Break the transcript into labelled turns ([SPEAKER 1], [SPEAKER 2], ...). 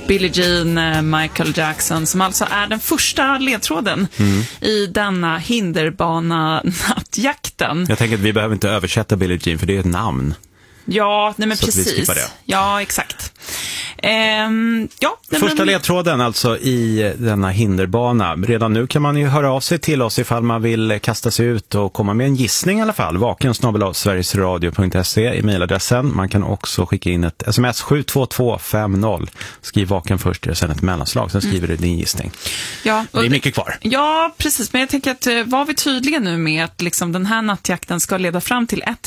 [SPEAKER 1] Billie Jean, Michael Jackson, som alltså är den första ledtråden i denna hinderbana-nattjakten.
[SPEAKER 2] Jag tänker att vi behöver inte översätta Billie Jean, för det är ett namn.
[SPEAKER 1] Ja, nej men
[SPEAKER 2] så
[SPEAKER 1] precis. Ja, exakt.
[SPEAKER 2] Första ledtråden alltså i denna hinderbana. Redan nu kan man ju höra av sig till oss ifall man vill kasta sig ut och komma med en gissning i alla fall. vaken@sverigesradio.se i mejladressen. Man kan också skicka in ett sms 72250. Skriv vaken först och sen ett mellanslag. Sen skriver du din gissning.
[SPEAKER 1] Ja,
[SPEAKER 2] det är mycket kvar.
[SPEAKER 1] Ja, precis. Men jag tänker att var vi tydliga nu med att liksom den här nattjakten ska leda fram till ett